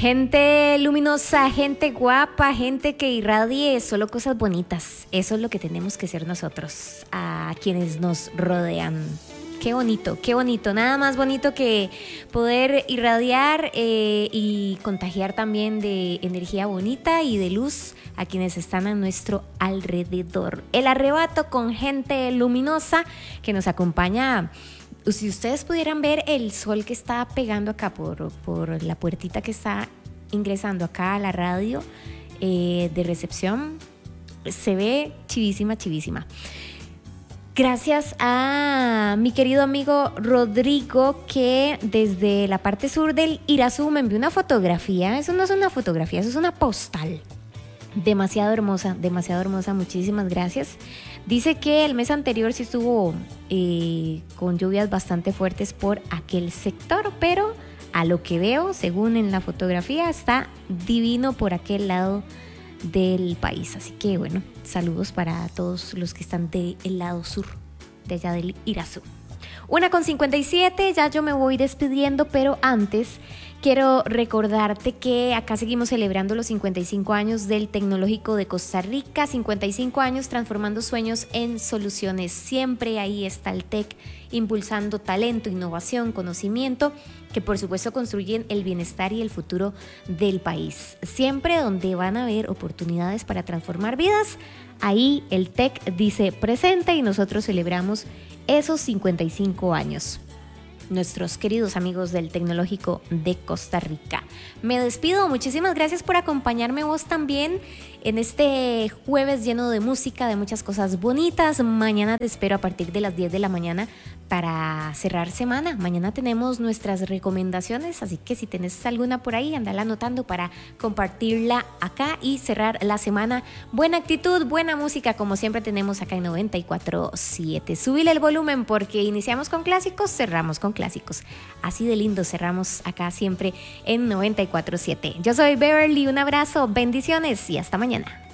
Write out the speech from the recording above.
Gente luminosa, gente guapa, gente que irradie solo cosas bonitas. Eso es lo que tenemos que ser nosotros, a quienes nos rodean. Qué bonito. Nada más bonito que poder irradiar y contagiar también de energía bonita y de luz a quienes están a nuestro alrededor. El arrebato con gente luminosa que nos acompaña. Si ustedes pudieran ver el sol que está pegando acá por la puertita que está ingresando acá a la radio de recepción, se ve chivísima. Gracias a mi querido amigo Rodrigo, que desde la parte sur del Irazú me envió una fotografía. Eso no es una fotografía, eso es una postal. Demasiado hermosa, muchísimas gracias. Dice que el mes anterior sí estuvo con lluvias bastante fuertes por aquel sector, pero a lo que veo, según en la fotografía, está divino por aquel lado del país. Así que bueno, saludos para todos los que están del lado sur, de allá del Irazú. 1:57, ya yo me voy despidiendo, pero antes quiero recordarte que acá seguimos celebrando los 55 años del Tecnológico de Costa Rica, 55 años transformando sueños en soluciones. Siempre ahí está el TEC, impulsando talento, innovación, conocimiento, que por supuesto construyen el bienestar y el futuro del país. Siempre donde van a haber oportunidades para transformar vidas, ahí el TEC dice presente y nosotros celebramos esos 55 años. Nuestros queridos amigos del Tecnológico de Costa Rica. Me despido, muchísimas gracias por acompañarme vos también en este jueves lleno de música, de muchas cosas bonitas. Mañana te espero a partir de las 10 de la mañana para cerrar semana. Mañana tenemos nuestras recomendaciones, así que si tenés alguna por ahí, andala anotando para compartirla acá y cerrar la semana. Buena actitud, buena música, como siempre tenemos acá en 94.7. Subile el volumen porque iniciamos con clásicos, cerramos con clásicos. Así de lindo cerramos acá siempre en 94.7. Yo soy Beverly, un abrazo, bendiciones y hasta mañana.